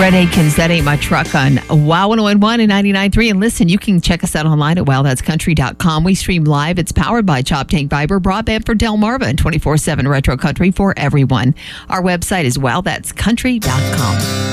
Brett Aikens, That Ain't My Truck on Wow 101 and 99.3. And listen, you can check us out online at wowthat'scountry.com. We stream live. It's powered by Chop Tank Fiber, broadband for Delmarva, and 24/7 retro country for everyone. Our website is wowthat'scountry.com.